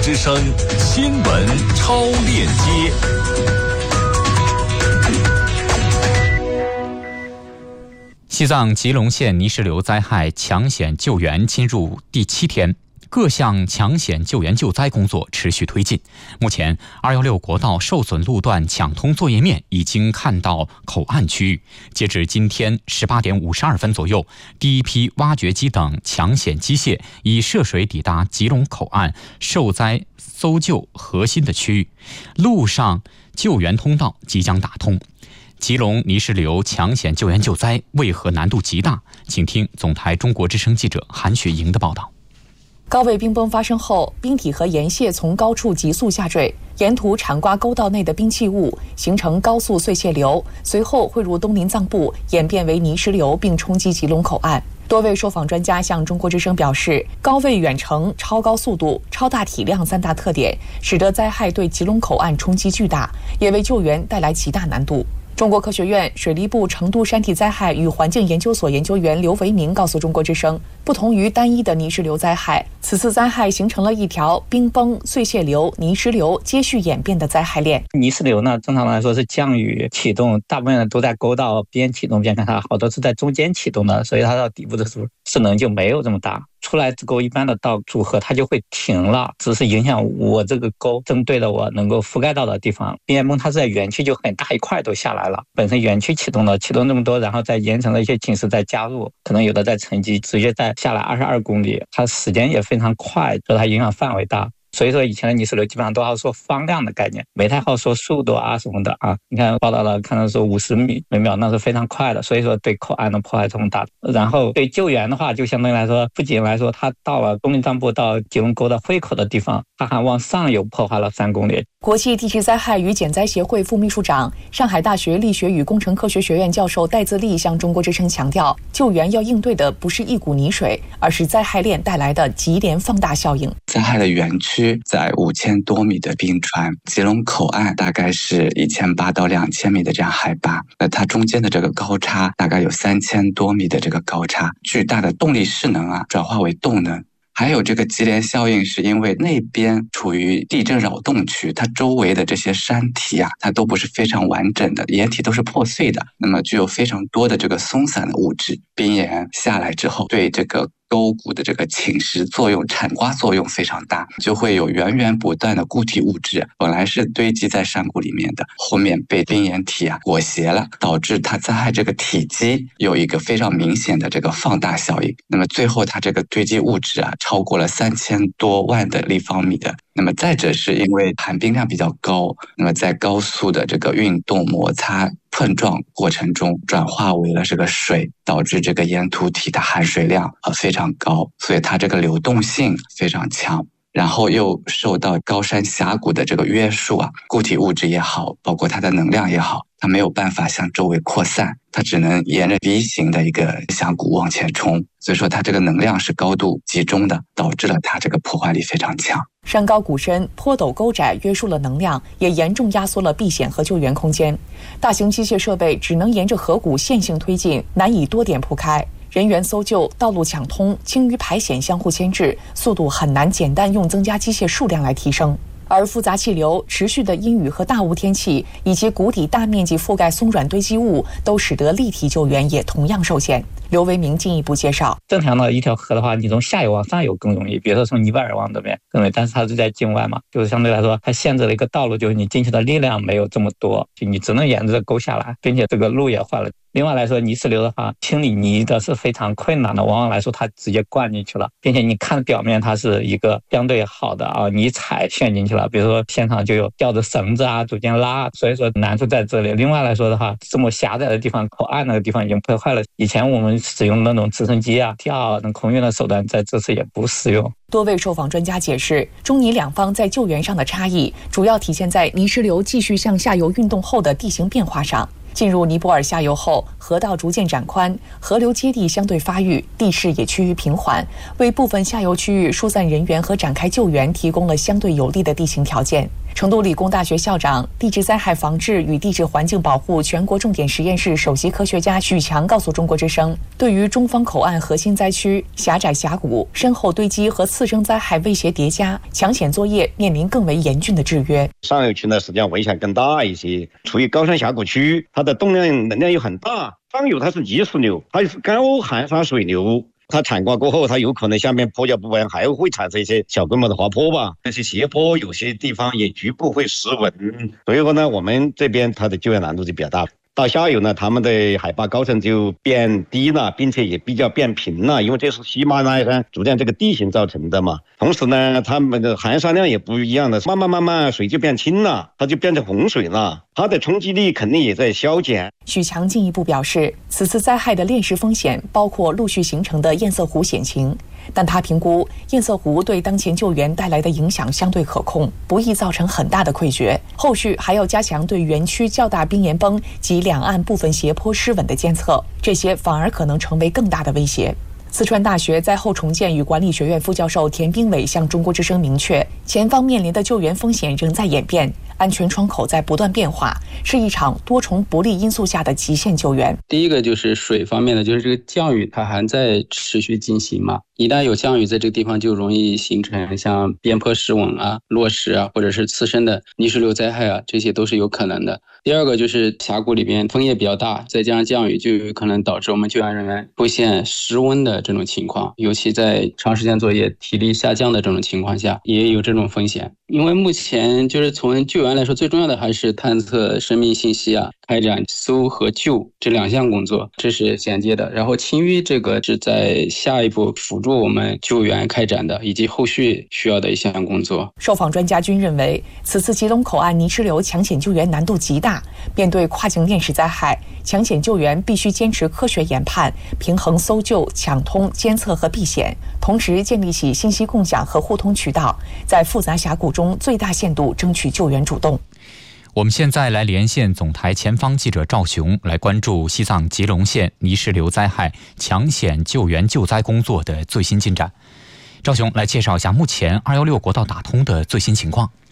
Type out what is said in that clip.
之声新闻超链接。 西藏吉隆县泥石流灾害抢险救援进入第7天，各项抢险救援救灾工作持续推进。目前216国道受损路段抢通作业面已经看到口岸区域。截至今天18点52分左右，第一批挖掘机等抢险机械已涉水抵达吉隆口岸受灾搜救核心的区域，路上救援通道即将打通。吉隆泥石流抢险救援救灾为何难度极大？请听总台中国之声记者韩雪莹的报道。 高位冰崩发生后，冰体和岩屑从高处急速下坠，沿途铲刮沟道内的冰气物，形成高速碎屑流，随后汇入东林藏部，演变为泥石流，并冲击吉隆口岸。多位受访专家向中国之声表示，高位远程、超高速度、超大体量3大特点，使得灾害对吉隆口岸冲击巨大，也为救援带来极大难度。中国科学院水利部成都山体灾害与环境研究所研究员刘维明告诉中国之声，不同于单一的泥石流灾害，此次灾害形成了一条冰崩、碎屑流、泥石流接续演变的灾害链。 泥石流呢，正常来说是降雨启动，大部分都在沟道边启动边看它，好多是在中间启动的，所以它到底部的时候势能就没有这么大。出来之后，一般的道组合它就会停了，只是影响我这个沟针对了我能够覆盖到的地方。边崩它是在园区就很大一块都下来了，本身园区启动这么多，然后再延长的一些侵蚀再加入，可能有的在沉积，直接再下来22公里，它时间也非常快，所以它影响范围大。所以说以前的泥石流基本上都要说方量的概念，没太好说速度啊什么的啊。你看报道了，看到说50米每秒，那是非常快的，所以说对口岸的破坏这么大。然后对救援的话，就相对来说，不仅来说它到了东林藏部到吉隆沟的汇口的地方，它还往上游破坏了3公里。 国际地质灾害与减灾协会副秘书长、上海大学力学与工程科学学院教授戴自立向中国之声强调，救援要应对的不是一股泥水，而是灾害链带来的级联放大效应。 灾害的园区在5000多米的冰川，吉隆口岸大概是1800到2000米的这样海拔，那它中间的这个高差大概有3000多米的这个高差，巨大的动力势能转化为动能。还有这个级联效应，是因为那边处于地震扰动区，它周围的这些山体它都不是非常完整的，岩体都是破碎的，那么具有非常多的这个松散的物质。冰岩下来之后，对这个沟谷的这个侵蚀作用、铲刮作用非常大，就会有源源不断的固体物质，本来是堆积在山谷里面的，后面被冰岩体裹挟了，导致它灾害这个体积有一个非常明显的这个放大效应。那么最后它这个堆积物质超过了3000多万的立方米的。那么再者是因为含冰量比较高，那么在高速的这个运动摩擦碰撞过程中转化为了这个水，导致这个岩土体的含水量非常高，所以它这个流动性非常强。然后又受到高山峡谷的这个约束固体物质也好，包括它的能量也好，它没有办法向周围扩散，它只能沿着 V 型的一个峡谷往前冲，所以说它这个能量是高度集中的，导致了它这个破坏力非常强。 山高谷深、坡陡沟窄约束了能量，也严重压缩了避险和救援空间。大型机械设备只能沿着河谷线性推进，难以多点铺开。人员搜救、道路抢通、清淤排险相互牵制，速度很难简单用增加机械数量来提升。而复杂气流、持续的阴雨和大雾天气，以及谷底大面积覆盖松软堆积物，都使得立体救援也同样受限。刘维明进一步介绍， 正常的一条河的话，你从下游往上游更容易，比如说从尼泊尔往这边更容易，但是它是在境外嘛，就是相对来说它限制了一个道路，就是你进去的力量没有这么多，就你只能沿着沟下来，并且这个路也坏了。另外来说，泥石流的话，清理泥的是非常困难的，往往来说它直接灌进去了，并且你看表面它是一个相对好的泥踩陷进去了，比如说现场就有吊着绳子逐渐拉，所以说难处在这里。另外来说的话，这么狭窄的地方，口岸那个地方已经破坏了，以前我们使用那种直升机跳等空运的手段，在这次也不适用。 多位受访专家解释，中泥两方在救援上的差异，主要体现在泥石流继续向下游运动后的地形变化上。 进入尼泊尔下游后，河道逐渐展宽，河流接地相对发育，地势也趋于平缓，为部分下游区域疏散人员和展开救援提供了相对有利的地形条件。成都理工大学校长、地质灾害防治与地质环境保护全国重点实验室首席科学家许强告诉中国之声，对于中方口岸核心灾区狭窄峡谷、深厚堆积和次生灾害威胁叠加，抢险作业面临更为严峻的制约。 上游区呢，实际上危险更大一些，处于高山峡谷区，它的动量能量又很大。上游它是泥石流，它是高含沙水流。它产挂过后，它有可能下面坡脚部分还会产生一些小规模的滑坡吧，那些斜坡有些地方也局部会失稳，所以说呢，我们这边它的救援难度就比较大。到下游呢，他们的海拔高层就变低了，并且也比较变平了，因为这是喜马拉雅山逐渐这个地形造成的嘛。同时呢，它们的含沙量也不一样的，慢慢水就变轻了，它就变成洪水了，它的冲击力肯定也在消减。 许强进一步表示，此次灾害的链式风险包括陆续形成的堰塞湖险情，但他评估堰塞湖对当前救援带来的影响相对可控，不易造成很大的溃决。后续还要加强对园区较大冰岩崩及两岸部分斜坡失稳的监测，这些反而可能成为更大的威胁。四川大学灾后重建与管理学院副教授田兵伟向中国之声明确，前方面临的救援风险仍在演变，安全窗口在不断变化，是一场多重不利因素下的极限救援。 第一个就是水方面的，就是这个降雨它还在持续进行嘛，一旦有降雨在这个地方就容易形成像边坡失稳啊、落石啊，或者是次生的泥石流灾害啊，这些都是有可能的。第二个就是峡谷里边风也比较大，再加上降雨就有可能导致我们救援人员出现失温的这种情况，尤其在长时间作业体力下降的这种情况下也有这种风险。因为目前就是从救援来说，最重要的还是探测生命信息啊，开展搜和救这两项工作，这是衔接的。然后清淤这个是在下一步辅助我们救援开展的，以及后续需要的一项工作。 受访专家均认为，此次吉隆口岸泥石流抢险救援难度极大，面对跨境链式灾害，抢险救援必须坚持科学研判，平衡搜救、抢通、监测和避险，同时建立起信息共享和互通渠道，在复杂峡谷中最大限度争取救援主动。 我们现在来连线总台前方记者赵雄，来关注西藏吉隆县泥石流灾害抢险救援救灾工作的最新进展。赵雄来介绍一下目前216国道打通的最新情况。